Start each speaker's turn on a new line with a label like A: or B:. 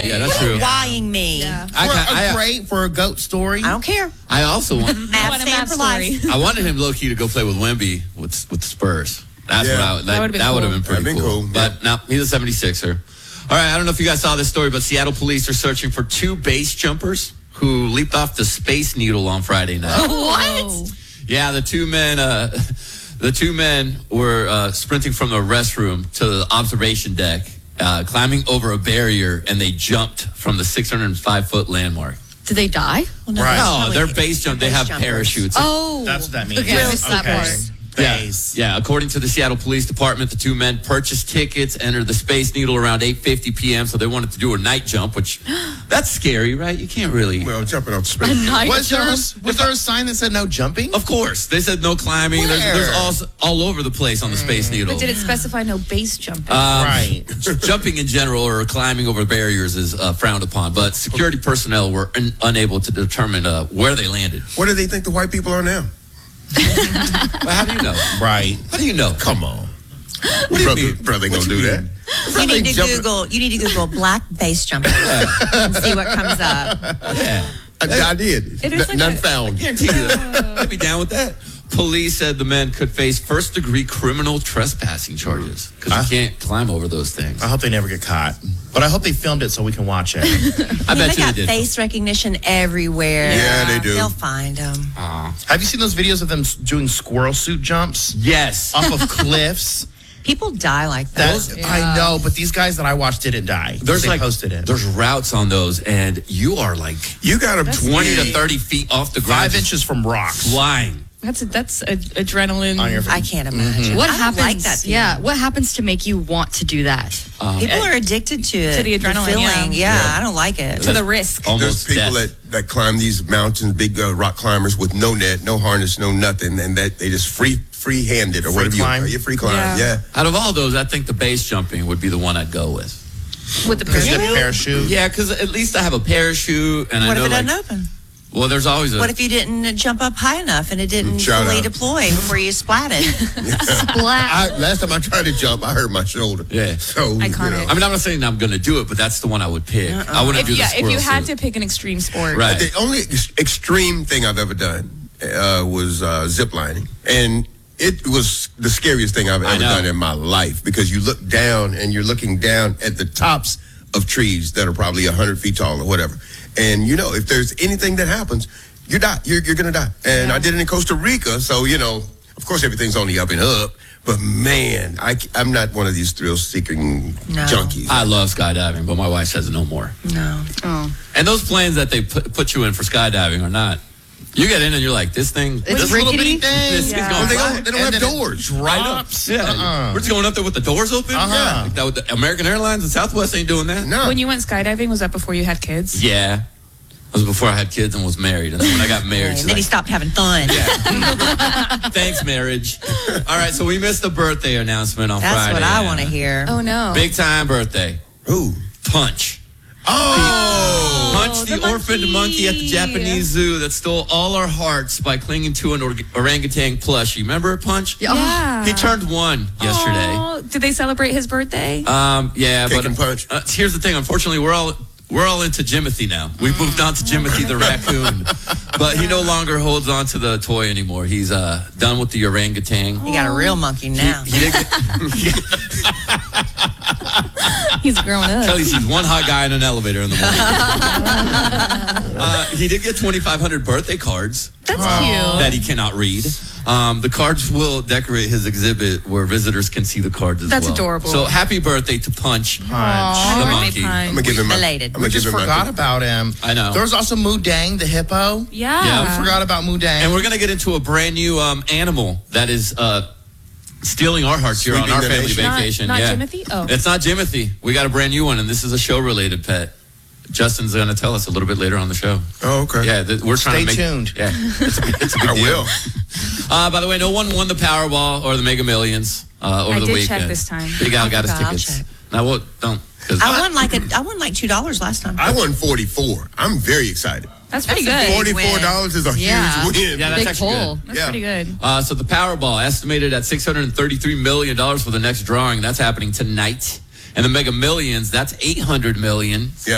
A: Yeah, that's true.
B: Lying me.
C: Yeah. For a GOAT story.
B: I don't care.
A: I also want.
B: Mavs stand for life.
A: I wanted him low key to go play with Wemby with the Spurs. That's what
D: that would have
A: been pretty cool. But no, he's a 76er. All right, I don't know if you guys saw this story, but Seattle police are searching for 2 base jumpers who leaped off the Space Needle on Friday night.
B: What?
A: Yeah, the two men were sprinting from the restroom to the observation deck, climbing over a barrier, and they jumped from the 605-foot landmark.
E: Did they die?
B: Well, no,
A: No, they're base jump. They have
B: jumpers.
A: parachutes.
E: Oh,
C: That's what that means.
E: Okay, I missed that part.
C: Base.
A: Yeah, according to the Seattle Police Department, the 2 men purchased tickets, entered the Space Needle around 8:50 p.m., so they wanted to do a night jump, which, that's scary, right? You can't really...
F: Well, jumping off space.
C: Was there a sign that said no jumping?
A: Of course. They said no climbing. There's all over the place on the Space Needle.
D: But did it specify no base jumping?
C: Right.
A: Jumping in general or climbing over barriers is frowned upon, but security personnel were unable to determine where they landed.
F: What do they think the white people are now?
A: Well, how do you know?
C: Right.
A: How do you know?
F: Come on.
A: What do you mean?
F: Brother gonna do that.
B: You need to Google black base jumpers and see what comes up.
A: Yeah.
F: I did.
D: It is like
F: None
D: a-
F: found.
A: Guarantee you that. I'd be down with that. Police said the men could face first-degree criminal trespassing charges because you can't climb over those things.
C: I hope they never get caught. But I hope they filmed it so we can watch it.
A: I bet
B: They
A: you
B: got
A: they did.
B: face recognition everywhere.
F: Yeah, they do.
B: They'll find them.
C: Have you seen those videos of them doing squirrel suit jumps
A: Yes.
C: off of cliffs?
B: People die like that.
C: I know, but these guys that I watched didn't die. They posted it.
A: There's routes on those, and you are like
F: You got them
A: 20 to 30 feet off the ground.
C: 5 inches from rocks.
A: Flying.
D: That's adrenaline.
C: On your
B: I can't imagine.
E: What
B: I don't
E: happens?
B: like that feeling.
E: Yeah, what happens to make you want to do that?
B: People are addicted to it.
D: To the adrenaline,
B: feeling.
D: yeah.
B: I don't like it.
D: To the risk.
F: There's
A: Almost
F: people
A: death.
F: that climb these mountains, big rock climbers with no net, no harness, no nothing, and that they just free-handed or whatever
C: climb?
F: you free climb. Yeah.
A: Out of all those, I think the base jumping would be the one I'd go with.
D: With the
C: Because you
D: parachute.
C: have a parachute.
A: Yeah, because at least I have a parachute, and
B: What
A: I know
B: if it
A: like.
B: doesn't open?
A: Well, there's always a.
B: What if you didn't jump up high enough and it didn't
F: Shout
B: fully
F: out.
B: deploy before you splatted?
F: Last time I tried to jump, I hurt my shoulder.
A: Yeah.
F: So,
D: Iconic.
A: I mean, I'm not saying I'm going to do it, but that's the one I would pick. I wouldn't do the
D: If
A: squirrel
D: you had
A: suit.
D: to pick an extreme sport.
A: Right.
F: The only extreme thing I've ever done was zip lining. And it was the scariest thing I've ever
A: know.
F: done in my life because you look down and you're looking down at the tops of trees that are probably 100 feet tall or whatever. And, you know, if there's anything that happens, you die. You're going to die. And I did it in Costa Rica. So, you know, of course, everything's on the up and up. But, man, I'm not one of these thrill-seeking junkies.
A: I love skydiving, but my wife says no more.
B: No.
A: And those planes that they put you in for skydiving are not. You get in and you're like, this thing.
E: It's
C: little bitty
E: rickety.
C: thing.
A: This
D: Yeah.
A: is going
F: They
A: fly.
F: don't
C: And
F: have
C: then it
F: doors.
C: Drops.
A: Yeah, we're just going up there with the doors open. Yeah, like that with the American Airlines and Southwest ain't doing that.
F: No.
D: When you went skydiving, was that before you had kids?
A: Yeah, it was before I had kids and was married, and then when I got married,
B: And
A: she's
B: then he
A: like,
B: stopped having fun.
A: thanks, marriage. All right, so we missed the birthday announcement on
B: That's
A: Friday.
B: what I want to hear.
D: Oh, no.
A: Big time birthday.
F: Who?
A: Punch.
F: Oh.
A: Punch, the
D: the
A: orphaned monkey at the Japanese zoo that stole all our hearts by clinging to an orangutan plushie. Remember Punch?
D: Yeah.
A: He turned 1 yesterday.
D: Oh, did they celebrate his birthday?
A: Yeah,
F: Cake
A: but
F: and Punch.
A: Here's the thing. Unfortunately, we're all into Jimothy now. We moved on to Jimothy the raccoon, but he no longer holds on to the toy anymore. He's done with the orangutan.
B: You got a real monkey now.
A: He did get,
D: He's grown up.
A: Kelly sees one hot guy in an elevator in the morning. He did get 2,500 birthday cards
D: That's cute.
A: that he cannot read. The cards will decorate his exhibit where visitors can see the cards as
D: That's
A: well.
D: adorable.
A: So happy birthday to Punch.
D: Aw,
A: the
D: birthday
A: monkey.
D: Punch.
F: I'm going to give him
B: Elated.
F: I'm
C: We
F: gonna give
C: just
F: him my
C: forgot about him.
A: I know.
C: There was also Mudang, the hippo.
D: Yeah.
C: We forgot about Mudang.
A: And we're going to get into a brand new animal that is stealing our hearts here on
F: Sweeping
A: our
F: the
A: family
F: nation.
A: vacation.
D: Not
A: yeah.
D: Jimothy? Oh.
A: It's not Jimothy. We got a brand new one, and this is a show-related pet. Justin's going to tell us a little bit later on the show.
F: Oh, okay.
A: Yeah, we're trying
C: Stay
A: to make...
C: tuned.
A: Yeah, it's a big
F: I
A: deal.
F: will.
A: By the way, no one won the Powerball or the Mega Millions over
D: I
A: the
D: did
A: weekend.
D: check this time.
A: Big Al got his
B: forgot. I'll
A: tickets.
B: check.
A: Now, what? Don't. 'cause-
B: I won like $2 last time.
F: I won 44. I'm very excited.
D: That's pretty
B: That's a
D: good.
B: big
F: $44 is a
E: Yeah.
F: huge win.
A: Yeah, that's
E: Big
A: actually
E: pull.
A: good.
D: That's
F: Yeah.
D: pretty good.
A: So the Powerball estimated at $633 million for the next drawing. That's happening tonight. And the Mega Millions, that's $800 million.
F: Yeah.